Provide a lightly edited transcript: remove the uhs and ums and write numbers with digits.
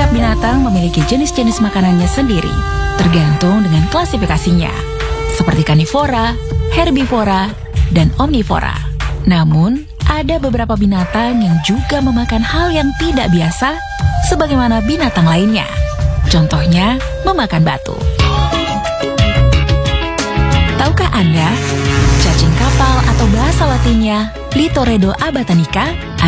Setiap binatang memiliki jenis-jenis makanannya sendiri, tergantung dengan klasifikasinya, seperti karnivora, herbivora, dan omnivora. Namun, ada beberapa binatang yang juga memakan hal yang tidak biasa, sebagaimana binatang lainnya. Contohnya, memakan batu. Tahukah Anda, cacing kapal atau bahasa latinnya Litoredo abatanica